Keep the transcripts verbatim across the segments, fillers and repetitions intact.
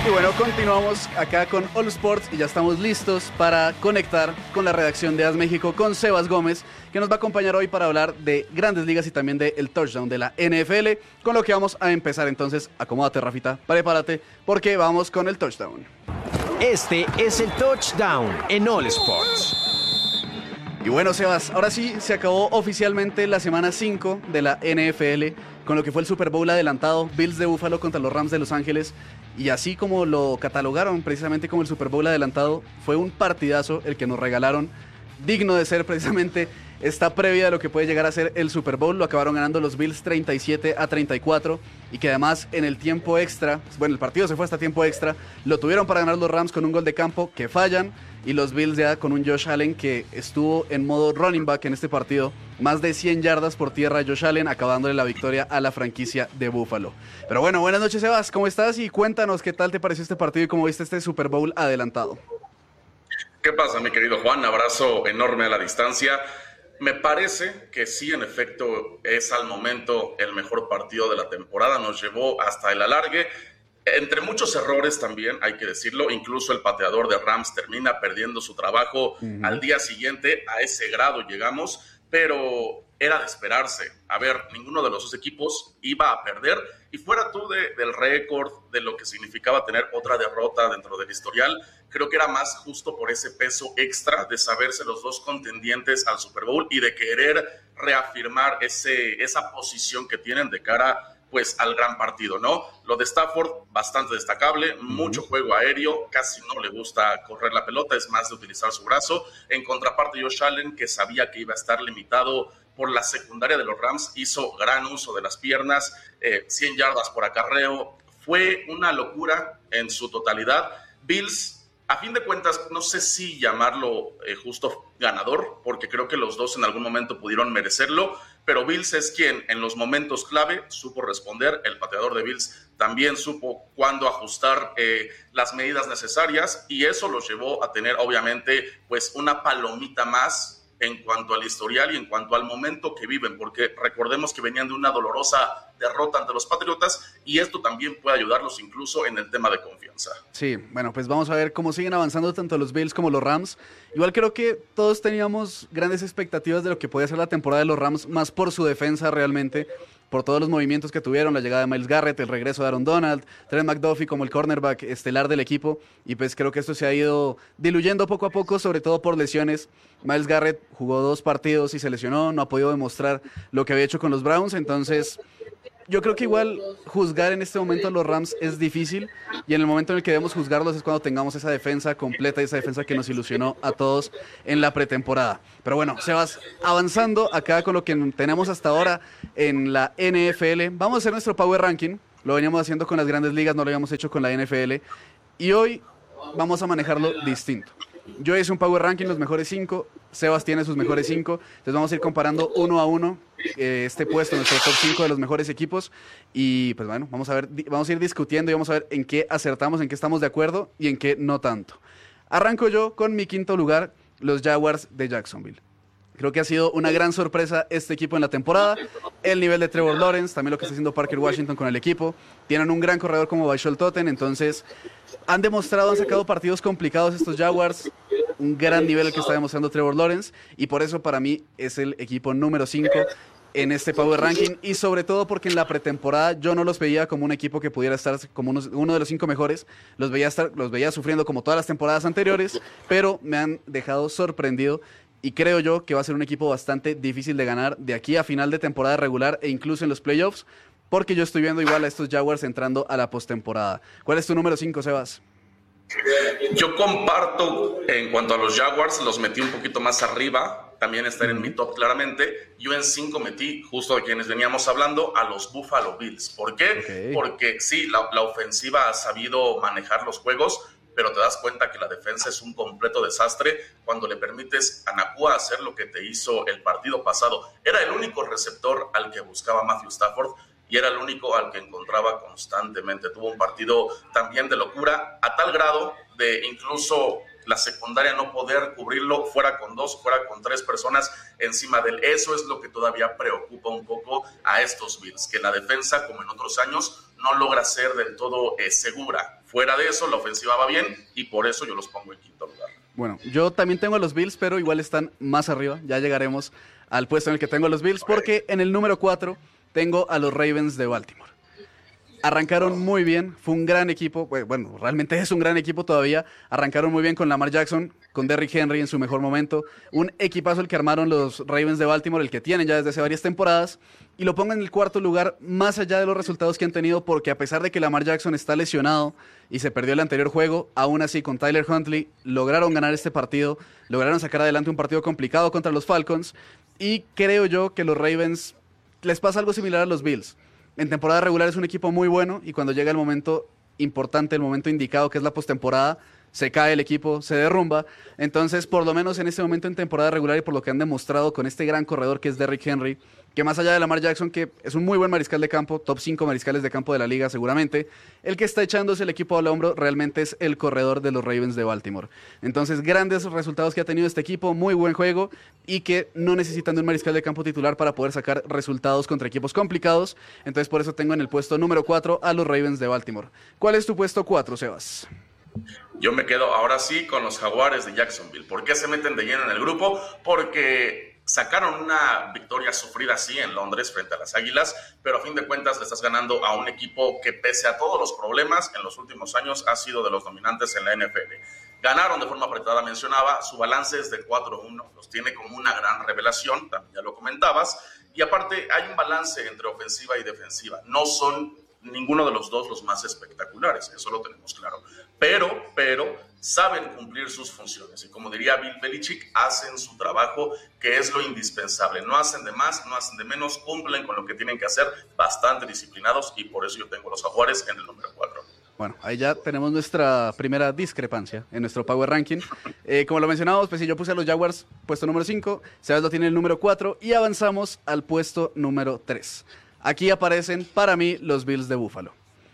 Y bueno, continuamos acá con All Sports y ya estamos listos para conectar con la redacción de A S México con Sebas Gómez, que nos va a acompañar hoy para hablar de Grandes Ligas y también del touchdown de la N F L, con lo que vamos a empezar. Entonces, acomódate, Rafita, prepárate, porque vamos con el touchdown. Este es el touchdown en All Sports. Y bueno, Sebas, ahora sí se acabó oficialmente la semana cinco de la N F L con lo que fue el Super Bowl adelantado, Bills de Buffalo contra los Rams de Los Ángeles. Y así como lo catalogaron precisamente como el Super Bowl adelantado, fue un partidazo el que nos regalaron, digno de ser precisamente esta previa de lo que puede llegar a ser el Super Bowl. Lo acabaron ganando los Bills treinta y siete a treinta y cuatro, y que además en el tiempo extra, bueno, el partido se fue hasta tiempo extra, lo tuvieron para ganar los Rams con un gol de campo que fallan, y los Bills ya con un Josh Allen que estuvo en modo running back en este partido, más de cien yardas por tierra Josh Allen, acabándole la victoria a la franquicia de Buffalo. Pero bueno, buenas noches, Sebas, ¿cómo estás? Y cuéntanos qué tal te pareció este partido y cómo viste este Super Bowl adelantado. ¿Qué pasa, mi querido Juan? Abrazo enorme a la distancia. Me parece que sí, en efecto, es al momento el mejor partido de la temporada. Nos llevó hasta el alargue. Entre muchos errores también, hay que decirlo, incluso el pateador de Rams termina perdiendo su trabajo uh-huh. al día siguiente. A ese grado llegamos, pero era de esperarse. A ver, ninguno de los dos equipos iba a perder. Y fuera tú de, del récord, de lo que significaba tener otra derrota dentro del historial, creo que era más justo por ese peso extra de saberse los dos contendientes al Super Bowl y de querer reafirmar ese, esa posición que tienen de cara pues al gran partido, ¿no? Lo de Stafford, bastante destacable, uh-huh. mucho juego aéreo, casi no le gusta correr la pelota, es más de utilizar su brazo. En contraparte, Josh Allen, que sabía que iba a estar limitado por la secundaria de los Rams, hizo gran uso de las piernas, eh, cien yardas por acarreo, fue una locura en su totalidad. Bills, a fin de cuentas, no sé si llamarlo eh, justo ganador, porque creo que los dos en algún momento pudieron merecerlo, pero Bills es quien en los momentos clave supo responder. El pateador de Bills también supo cuándo ajustar eh, las medidas necesarias, y eso los llevó a tener obviamente pues una palomita más en cuanto al historial y en cuanto al momento que viven, porque recordemos que venían de una dolorosa derrota ante los Patriotas, y esto también puede ayudarlos incluso en el tema de confianza. Sí, bueno, pues vamos a ver cómo siguen avanzando tanto los Bills como los Rams. Igual creo que todos teníamos grandes expectativas de lo que podía ser la temporada de los Rams, más por su defensa realmente, por todos los movimientos que tuvieron, la llegada de Myles Garrett, el regreso de Aaron Donald, Trent McDuffie como el cornerback estelar del equipo, y pues creo que esto se ha ido diluyendo poco a poco, sobre todo por lesiones. Myles Garrett jugó dos partidos y se lesionó, no ha podido demostrar lo que había hecho con los Browns, entonces yo creo que igual juzgar en este momento a los Rams es difícil, y en el momento en el que debemos juzgarlos es cuando tengamos esa defensa completa, esa defensa que nos ilusionó a todos en la pretemporada. Pero bueno, Sebas, avanzando acá con lo que tenemos hasta ahora en la N F L, vamos a hacer nuestro Power Ranking. Lo veníamos haciendo con las Grandes Ligas, no lo habíamos hecho con la N F L, y hoy vamos a manejarlo distinto. Yo hice un Power Ranking, los mejores cinco, Sebas tiene sus mejores cinco, entonces vamos a ir comparando uno a uno eh, este puesto, nuestro top cinco de los mejores equipos, y pues bueno, vamos a ver, vamos a ir discutiendo y vamos a ver en qué acertamos, en qué estamos de acuerdo y en qué no tanto. Arranco yo con mi quinto lugar, los Jaguars de Jacksonville. Creo que ha sido una gran sorpresa este equipo en la temporada. El nivel de Trevor Lawrence, también lo que está haciendo Parker Washington con el equipo. Tienen un gran corredor como Vashon Totten, entonces han demostrado, han sacado partidos complicados estos Jaguars. Un gran nivel el que está demostrando Trevor Lawrence, y por eso para mí es el equipo número cinco en este Power Ranking, y sobre todo porque en la pretemporada yo no los veía como un equipo que pudiera estar como uno, uno de los cinco mejores. Los veía, estar, los veía sufriendo como todas las temporadas anteriores, pero me han dejado sorprendido. Y creo yo que va a ser un equipo bastante difícil de ganar de aquí a final de temporada regular e incluso en los playoffs, porque yo estoy viendo igual a estos Jaguars entrando a la postemporada. ¿Cuál es tu número cinco, Sebas? Yo comparto en cuanto a los Jaguars, los metí un poquito más arriba, también están en mi top claramente. Yo en cinco metí, justo de quienes veníamos hablando, a los Buffalo Bills. ¿Por qué? Okay. Porque sí, la, la ofensiva ha sabido manejar los juegos, pero te das cuenta que la defensa es un completo desastre cuando le permites a Nacua hacer lo que te hizo el partido pasado. Era el único receptor al que buscaba Matthew Stafford y era el único al que encontraba constantemente. Tuvo un partido también de locura, a tal grado de incluso la secundaria no poder cubrirlo, fuera con dos, fuera con tres personas encima de él. Eso es lo que todavía preocupa un poco a estos Bills, que la defensa, como en otros años, no logra ser del todo eh, segura. Fuera de eso, la ofensiva va bien y por eso yo los pongo en quinto lugar. Bueno, yo también tengo a los Bills, pero igual están más arriba. Ya llegaremos al puesto en el que tengo a los Bills, porque en el número cuatro tengo a los Ravens de Baltimore. Arrancaron muy bien, fue un gran equipo, bueno, realmente es un gran equipo todavía. Arrancaron muy bien con Lamar Jackson, con Derrick Henry en su mejor momento. Un equipazo el que armaron los Ravens de Baltimore, el que tienen ya desde hace varias temporadas. Y lo pongo en el cuarto lugar, más allá de los resultados que han tenido, porque a pesar de que Lamar Jackson está lesionado y se perdió el anterior juego, aún así con Tyler Huntley lograron ganar este partido, lograron sacar adelante un partido complicado contra los Falcons. Y creo yo que los Ravens les pasa algo similar a los Bills. En temporada regular es un equipo muy bueno y cuando llega el momento importante, el momento indicado, que es la postemporada, se cae el equipo, se derrumba. Entonces, por lo menos en este momento en temporada regular y por lo que han demostrado con este gran corredor que es Derrick Henry, que más allá de Lamar Jackson, que es un muy buen mariscal de campo, top cinco mariscales de campo de la liga seguramente, el que está echándose el equipo al hombro realmente es el corredor de los Ravens de Baltimore. Entonces, grandes resultados que ha tenido este equipo, muy buen juego y que no necesitan de un mariscal de campo titular para poder sacar resultados contra equipos complicados. Entonces, por eso tengo en el puesto número cuatro a los Ravens de Baltimore. ¿Cuál es tu puesto cuatro, Sebas? Yo me quedo ahora sí con los Jaguares de Jacksonville. ¿Por qué se meten de lleno en el grupo? Porque sacaron una victoria sufrida así en Londres frente a las Águilas, pero a fin de cuentas le estás ganando a un equipo que pese a todos los problemas en los últimos años ha sido de los dominantes en la N F L. Ganaron de forma apretada, mencionaba, su balance es de cuatro uno, los tiene como una gran revelación, también ya lo comentabas, y aparte hay un balance entre ofensiva y defensiva. No son ninguno de los dos los más espectaculares, eso lo tenemos claro, pero, pero saben cumplir sus funciones y como diría Bill Belichick, hacen su trabajo, que es lo indispensable, no hacen de más, no hacen de menos, cumplen con lo que tienen que hacer, bastante disciplinados y por eso yo tengo a los Jaguares en el número cuatro. Bueno, ahí ya tenemos nuestra primera discrepancia en nuestro Power Ranking. Eh, como lo mencionábamos, pues si yo puse a los Jaguars puesto número cinco, Sebas lo tiene el número cuatro y avanzamos al puesto número tres. Aquí aparecen, para mí, los Bills de Buffalo.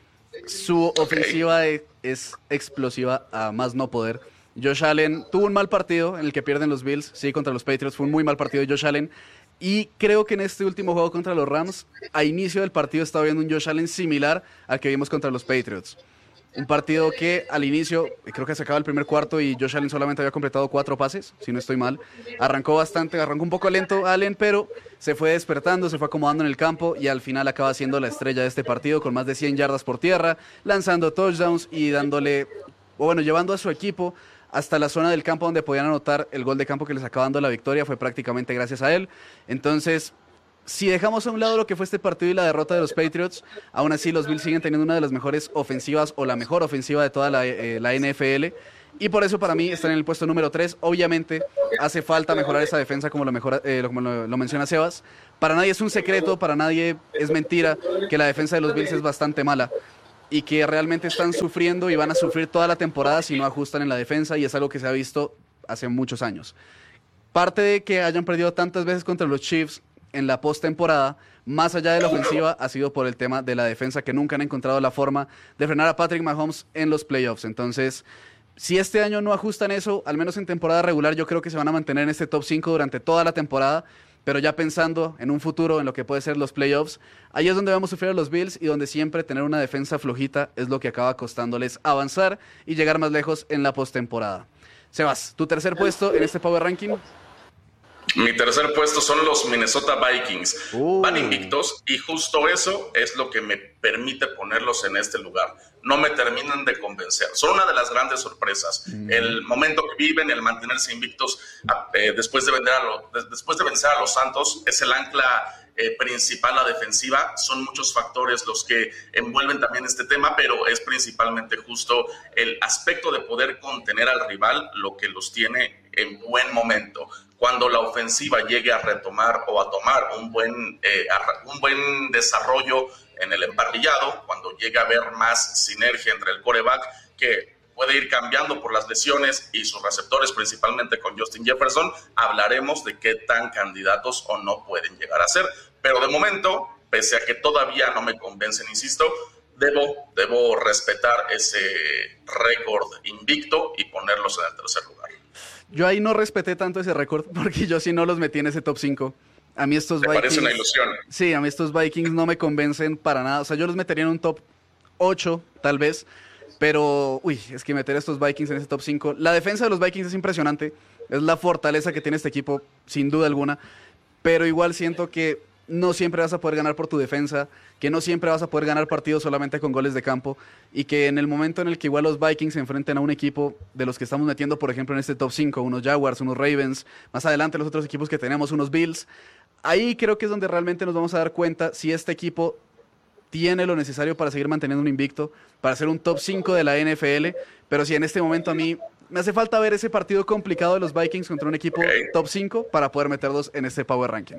Su ofensiva okay. es explosiva a más no poder. Josh Allen tuvo un mal partido en el que pierden los Bills, sí, contra los Patriots. Fue un muy mal partido de Josh Allen. Y creo que en este último juego contra los Rams, a inicio del partido estaba viendo un Josh Allen similar al que vimos contra los Patriots. Un partido que al inicio, creo que se acaba el primer cuarto y Josh Allen solamente había completado cuatro pases, si no estoy mal. Arrancó bastante, arrancó un poco lento Allen, pero se fue despertando, se fue acomodando en el campo y al final acaba siendo la estrella de este partido con más de cien yardas por tierra, lanzando touchdowns y dándole, o bueno, llevando a su equipo hasta la zona del campo donde podían anotar el gol de campo que les acaba dando la victoria. Fue prácticamente gracias a él. Entonces, si dejamos a un lado lo que fue este partido y la derrota de los Patriots, aún así los Bills siguen teniendo una de las mejores ofensivas o la mejor ofensiva de toda la, eh, la N F L y por eso para mí están en el puesto número tres. Obviamente hace falta mejorar esa defensa como, lo, mejora, eh, como lo, lo menciona Sebas. Para nadie es un secreto, para nadie es mentira que la defensa de los Bills es bastante mala y que realmente están sufriendo y van a sufrir toda la temporada si no ajustan en la defensa y es algo que se ha visto hace muchos años. Parte de que hayan perdido tantas veces contra los Chiefs en la postemporada, más allá de la ofensiva, ha sido por el tema de la defensa, que nunca han encontrado la forma de frenar a Patrick Mahomes en los playoffs. Entonces, si este año no ajustan eso, al menos en temporada regular, yo creo que se van a mantener en este top cinco durante toda la temporada, pero ya pensando en un futuro, en lo que puede ser los playoffs, ahí es donde vamos a sufrir a los Bills y donde siempre tener una defensa flojita es lo que acaba costándoles avanzar y llegar más lejos en la postemporada. Sebas, tu tercer puesto en este Power Ranking. Mi tercer puesto son los Minnesota Vikings. Uh. Van invictos y justo eso es lo que me permite ponerlos en este lugar. No me terminan de convencer. Son una de las grandes sorpresas. Mm. El momento que viven, el mantenerse invictos eh, después, de vender a lo, de, después de vencer a los Santos, es el ancla eh, principal, la defensiva. Son muchos factores los que envuelven también este tema, pero es principalmente justo el aspecto de poder contener al rival lo que los tiene en buen momento. Cuando la ofensiva llegue a retomar o a tomar un buen, eh, un buen desarrollo en el emparrillado, cuando llegue a haber más sinergia entre el quarterback, que puede ir cambiando por las lesiones y sus receptores, principalmente con Justin Jefferson, hablaremos de qué tan candidatos o no pueden llegar a ser. Pero de momento, pese a que todavía no me convencen, insisto, debo, debo respetar ese récord invicto y ponerlos en el tercer lugar. Yo ahí no respeté tanto ese récord porque yo sí no los metí en ese top cinco. A mí estos ¿Te Vikings... parece una ilusión? Sí, a mí estos Vikings no me convencen para nada. O sea, yo los metería en un top ocho, tal vez. Pero, uy, es que meter a estos Vikings en ese top cinco. La defensa de los Vikings es impresionante. Es la fortaleza que tiene este equipo, sin duda alguna. Pero igual siento que no siempre vas a poder ganar por tu defensa, que no siempre vas a poder ganar partidos solamente con goles de campo, y que en el momento en el que igual los Vikings se enfrenten a un equipo de los que estamos metiendo, por ejemplo, en este top cinco, unos Jaguars, unos Ravens, más adelante los otros equipos que tenemos, unos Bills, ahí creo que es donde realmente nos vamos a dar cuenta si este equipo tiene lo necesario para seguir manteniendo un invicto, para ser un top cinco de la N F L, pero si en este momento a mí me hace falta ver ese partido complicado de los Vikings contra un equipo okay. top cinco para poder meterlos en este Power Ranking.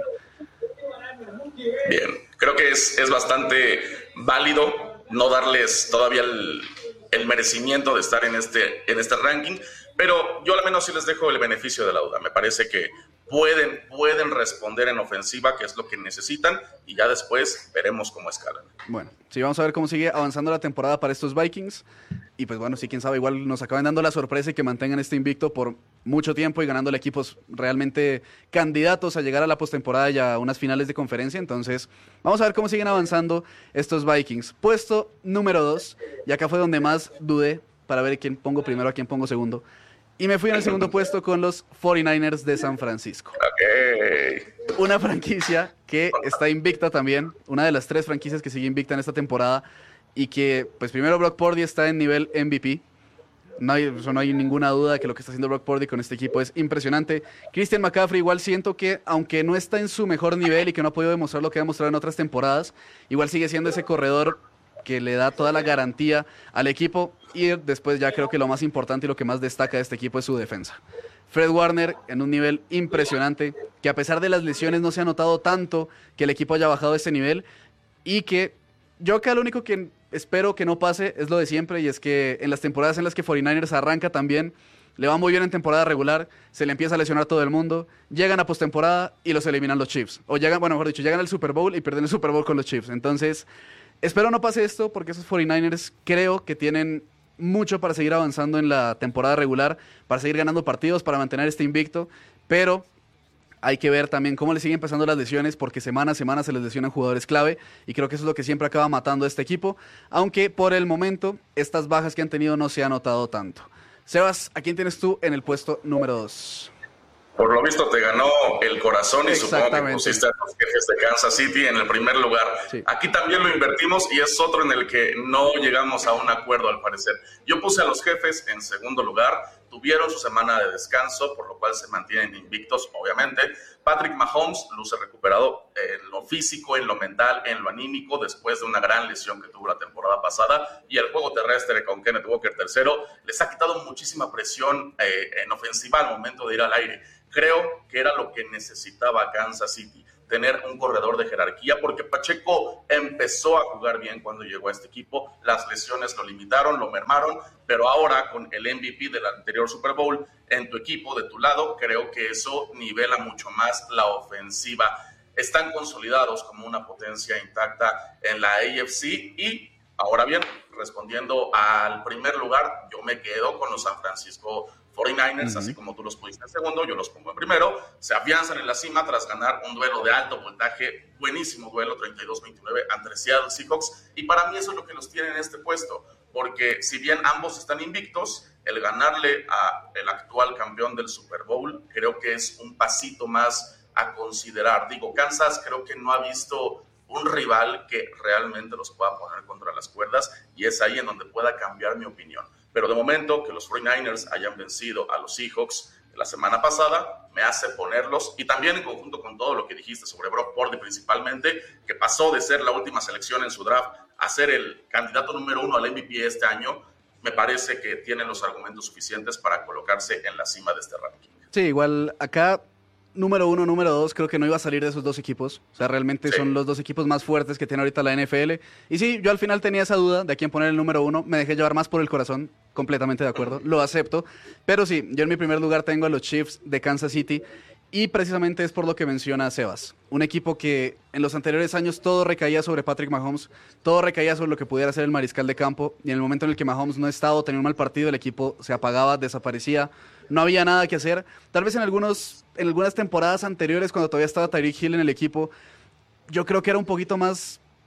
Bien, creo que es, es bastante válido no darles todavía el, el merecimiento de estar en este, en este ranking, pero yo al menos sí les dejo el beneficio de la duda. Me parece que pueden, pueden responder en ofensiva, que es lo que necesitan, y ya después veremos cómo escalan. Bueno, sí, vamos a ver cómo sigue avanzando la temporada para estos Vikings. Y pues bueno, sí, quién sabe, igual nos acaban dando la sorpresa y que mantengan este invicto por mucho tiempo y ganándole equipos realmente candidatos a llegar a la postemporada y a unas finales de conferencia. Entonces, vamos a ver cómo siguen avanzando estos Vikings. Puesto número dos, y acá fue donde más dudé para ver quién pongo primero, a quién pongo segundo. Y me fui en el segundo puesto con los cuarenta y nueve ers de San Francisco. Okay. Una franquicia que está invicta también, una de las tres franquicias que sigue invicta en esta temporada. Y que, pues primero Brock Purdy está en nivel M V P. No hay, o sea, no hay ninguna duda de que lo que está haciendo Brock Purdy con este equipo es impresionante. Christian McCaffrey igual siento que, aunque no está en su mejor nivel y que no ha podido demostrar lo que ha demostrado en otras temporadas, igual sigue siendo ese corredor que le da toda la garantía al equipo. Y después ya creo que lo más importante y lo que más destaca de este equipo es su defensa. Fred Warner en un nivel impresionante, que a pesar de las lesiones no se ha notado tanto que el equipo haya bajado ese nivel, y que yo acá lo único que espero que no pase es lo de siempre, y es que en las temporadas en las que cuarenta y nueve ers arranca también, le va muy bien en temporada regular, se le empieza a lesionar todo el mundo, llegan a postemporada y los eliminan los Chiefs. O llegan, bueno, mejor dicho, llegan al Super Bowl y pierden el Super Bowl con los Chiefs. Entonces, espero no pase esto, porque esos cuarenta y nueve ers creo que tienen mucho para seguir avanzando en la temporada regular, para seguir ganando partidos, para mantener este invicto, pero hay que ver también cómo le siguen pasando las lesiones, porque semana a semana se les lesionan jugadores clave, y creo que eso es lo que siempre acaba matando a este equipo, aunque por el momento estas bajas que han tenido no se ha notado tanto. Sebas, ¿a quién tienes tú en el puesto número dos? Por lo visto te ganó el corazón y supongo que pusiste a los Jefes de Kansas City en el primer lugar. Sí. Aquí también lo invertimos y es otro en el que no llegamos a un acuerdo al parecer. Yo puse a los Jefes en segundo lugar, tuvieron su semana de descanso, por lo cual se mantienen invictos, obviamente. Patrick Mahomes luce recuperado en lo físico, en lo mental, en lo anímico, después de una gran lesión que tuvo la temporada pasada, y el juego terrestre con Kenneth Walker tercero les ha quitado muchísima presión eh, en ofensiva al momento de ir al aire. Creo que era lo que necesitaba Kansas City, tener un corredor de jerarquía, porque Pacheco empezó a jugar bien cuando llegó a este equipo, las lesiones lo limitaron, lo mermaron, pero ahora con el M V P del anterior Super Bowl en tu equipo, de tu lado, creo que eso nivela mucho más la ofensiva. Están consolidados como una potencia intacta en la A F C y, ahora bien, respondiendo al primer lugar, yo me quedo con los San Francisco cuarenta y nueve ers, uh-huh. Así como tú los pusiste en segundo, yo los pongo en primero. Se afianzan en la cima tras ganar un duelo de alto voltaje, buenísimo duelo, treinta y dos veintinueve ante Seattle Seahawks, y para mí eso es lo que los tiene en este puesto, porque si bien ambos están invictos, el ganarle al actual campeón del Super Bowl creo que es un pasito más a considerar. Digo, Kansas creo que no ha visto un rival que realmente los pueda poner contra las cuerdas, y es ahí en donde pueda cambiar mi opinión. Pero de momento que los cuarenta y nueve ers hayan vencido a los Seahawks la semana pasada me hace ponerlos, y también en conjunto con todo lo que dijiste sobre Brock Purdy principalmente, que pasó de ser la última selección en su draft a ser el candidato número uno al M V P este año, me parece que tienen los argumentos suficientes para colocarse en la cima de este ranking. Sí, igual acá número uno, número dos, creo que no iba a salir de esos dos equipos. O sea, realmente sí. Son los dos equipos más fuertes que tiene ahorita la N F L. Y sí, yo al final tenía esa duda de a quién poner el número uno. Me dejé llevar más por el corazón, completamente de acuerdo, lo acepto. Pero sí, yo en mi primer lugar tengo a los Chiefs de Kansas City. Y precisamente es por lo que menciona Sebas. Un equipo que en los anteriores años todo recaía sobre Patrick Mahomes, todo recaía sobre lo que pudiera hacer el mariscal de campo, y en el momento en el que Mahomes no estaba o tenía un mal partido, el equipo se apagaba, desaparecía, no había nada que hacer. Tal vez en, algunos, en algunas temporadas anteriores, cuando todavía estaba Tyreek Hill en el equipo, yo creo que era un poquito más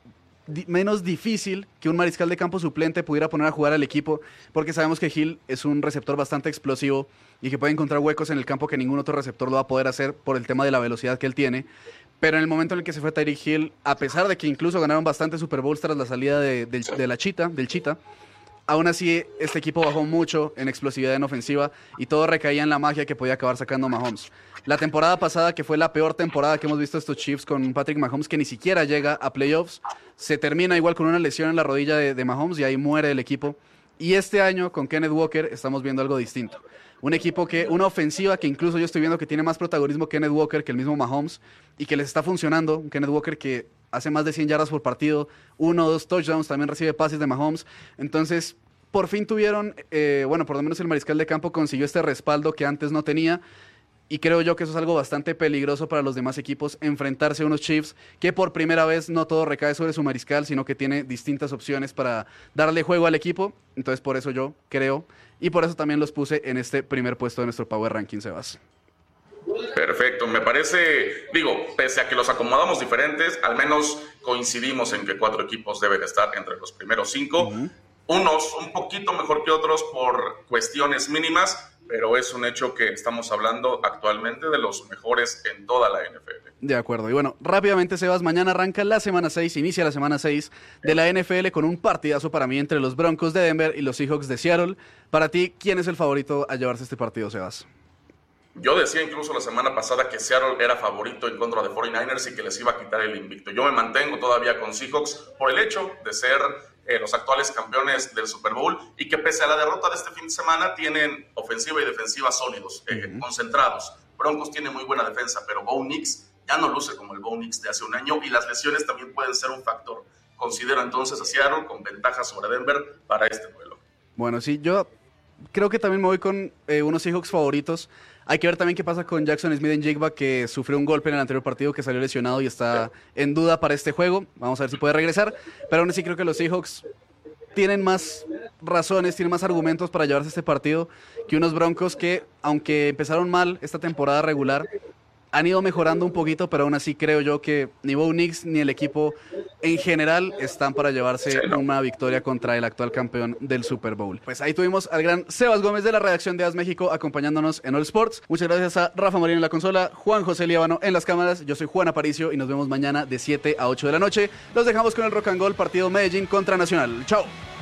di menos difícil que un mariscal de campo suplente pudiera poner a jugar al equipo, porque sabemos que Hill es un receptor bastante explosivo y que puede encontrar huecos en el campo que ningún otro receptor lo va a poder hacer por el tema de la velocidad que él tiene. Pero en el momento en el que se fue Tyreek Hill, a pesar de que incluso ganaron bastante Super Bowls tras la salida de, de, de la Cheetah, del Cheetah, aún así este equipo bajó mucho en explosividad en ofensiva y todo recaía en la magia que podía acabar sacando Mahomes. La temporada pasada, que fue la peor temporada que hemos visto estos Chiefs con Patrick Mahomes, que ni siquiera llega a playoffs, se termina igual con una lesión en la rodilla de, de Mahomes y ahí muere el equipo. Y este año con Kenneth Walker estamos viendo algo distinto. Un equipo que, una ofensiva que incluso yo estoy viendo que tiene más protagonismo Kenneth Walker que el mismo Mahomes y que les está funcionando. Kenneth Walker que hace más de cien yardas por partido, uno o dos touchdowns, también recibe pases de Mahomes. Entonces, por fin tuvieron, eh, bueno, por lo menos el mariscal de campo consiguió este respaldo que antes no tenía. Y creo yo que eso es algo bastante peligroso para los demás equipos, enfrentarse a unos Chiefs que por primera vez no todo recae sobre su mariscal, sino que tiene distintas opciones para darle juego al equipo. Entonces por eso yo creo, y por eso también los puse en este primer puesto de nuestro Power Ranking, Sebas. Perfecto, me parece, digo, pese a que los acomodamos diferentes, al menos coincidimos en que cuatro equipos deben estar entre los primeros cinco. Uh-huh. Unos un poquito mejor que otros por cuestiones mínimas, pero es un hecho que estamos hablando actualmente de los mejores en toda la N F L. De acuerdo. Y bueno, rápidamente, Sebas, mañana arranca la semana seis, inicia la semana seis de la N F L con un partidazo para mí entre los Broncos de Denver y los Seahawks de Seattle. Para ti, ¿quién es el favorito a llevarse este partido, Sebas? Yo decía incluso la semana pasada que Seattle era favorito en contra de cuarenta y nueve ers y que les iba a quitar el invicto. Yo me mantengo todavía con Seahawks por el hecho de ser eh, los actuales campeones del Super Bowl y que pese a la derrota de este fin de semana tienen ofensiva y defensiva sólidos, eh, uh-huh. concentrados. Broncos tiene muy buena defensa, pero Bo Nix ya no luce como el Bo Nix de hace un año y las lesiones también pueden ser un factor. Considero entonces a Seattle con ventaja sobre Denver para este duelo. Bueno, sí, yo creo que también me voy con eh, unos Seahawks favoritos. Hay que ver también qué pasa con Jackson Smith-Njigba, que sufrió un golpe en el anterior partido, que salió lesionado y está en duda para este juego. Vamos a ver si puede regresar. Pero aún así creo que los Seahawks tienen más razones, tienen más argumentos para llevarse este partido que unos Broncos que, aunque empezaron mal esta temporada regular, han ido mejorando un poquito, pero aún así creo yo que ni Bo Nix ni el equipo en general están para llevarse una victoria contra el actual campeón del Super Bowl. Pues ahí tuvimos al gran Sebas Gómez de la redacción de As México acompañándonos en All Sports. Muchas gracias a Rafa Marín en la consola, Juan José Líbano en las cámaras. Yo soy Juan Aparicio y nos vemos mañana de siete a ocho de la noche. Los dejamos con el Rock and Roll, partido Medellín contra Nacional. Chao.